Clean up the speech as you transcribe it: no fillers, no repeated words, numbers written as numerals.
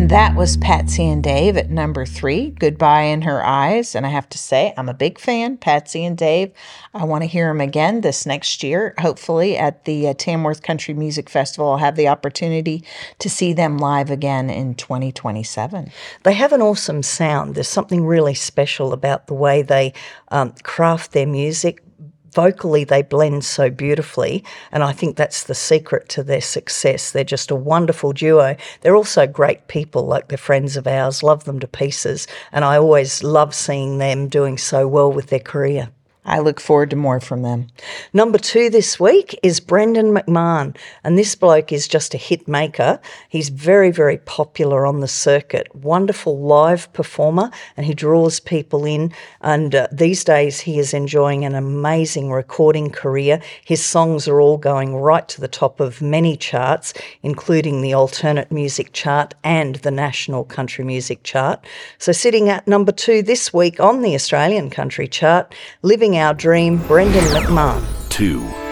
And that was Patsy and Dave at number 3, Goodbye in Her Eyes. And I have to say, I'm a big fan, Patsy and Dave. I want to hear them again this next year. Hopefully at the Tamworth Country Music Festival, I'll have the opportunity to see them live again in 2027. They have an awesome sound. There's something really special about the way they craft their music. Vocally, they blend so beautifully, and I think that's the secret to their success. They're just a wonderful duo. They're also great people, like they're friends of ours, love them to pieces, and I always love seeing them doing so well with their career. I look forward to more from them. Number 2 this week is Brendan McMahon, and this bloke is just a hit maker. He's very, very popular on the circuit, wonderful live performer, and he draws people in, and these days he is enjoying an amazing recording career. His songs are all going right to the top of many charts, including the alternate music chart and the national country music chart. So sitting at number 2 this week on the Australian country chart, Living Our Dream, Brendan McMahon. 2.